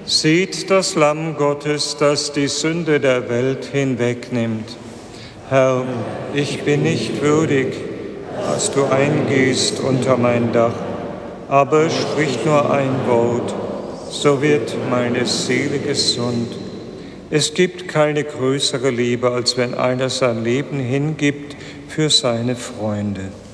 Seht das Lamm Gottes, das die Sünde der Welt hinwegnimmt. Herr, ich bin nicht würdig, dass du eingehst unter mein Dach, aber sprich nur ein Wort, so wird meine Seele gesund. Es gibt keine größere Liebe, als wenn einer sein Leben hingibt für seine Freunde.